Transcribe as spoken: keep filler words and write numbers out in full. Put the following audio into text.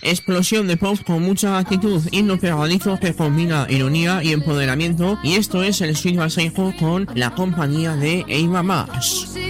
explosión de pop con mucha actitud, himno pegadizo que combina ironía y empoderamiento, y esto es el Sweet Basejo con la compañía de Eva Max.